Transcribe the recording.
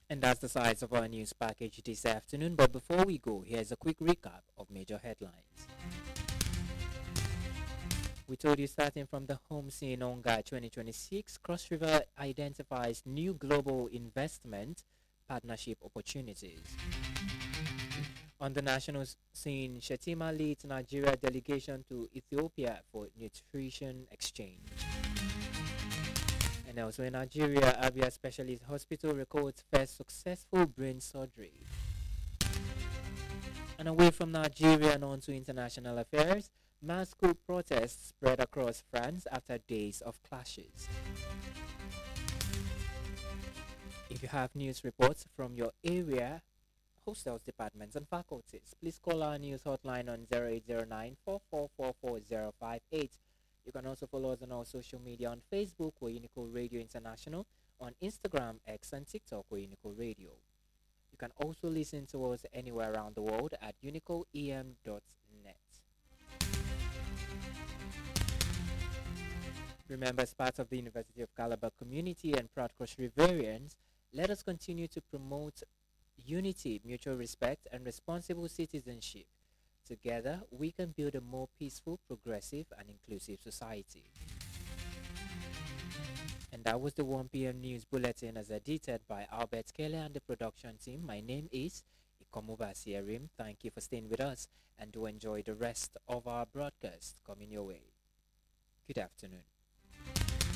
And that's the size of our news package this afternoon. But before we go, here's a quick recap of major headlines. We told you starting from the home scene ONGA 2026, Cross River identifies new global investment partnership opportunities. On the national scene, Shetima leads Nigeria delegation to Ethiopia for nutrition exchange. And also in Nigeria, Abia Specialist Hospital records first successful brain surgery. And away from Nigeria and on to international affairs, mass school protests spread across France after days of clashes. If you have news reports from your area, hostels, departments, and faculties, please call our news hotline on 0809 You can also follow us on our social media on Facebook, or Unico Radio International, on Instagram, X, and TikTok, or Unico Radio. You can also listen to us anywhere around the world at unicoem.net. Remember, as part of the University of Calabar community and proud Cross Riverians, let us continue to promote unity, mutual respect, and responsible citizenship. Together, we can build a more peaceful, progressive, and inclusive society. And that was the 1 p.m. news bulletin as edited by Albert Kelly and the production team. My name is Ikomuba Sierim. Thank you for staying with us and do enjoy the rest of our broadcast coming your way. Good afternoon.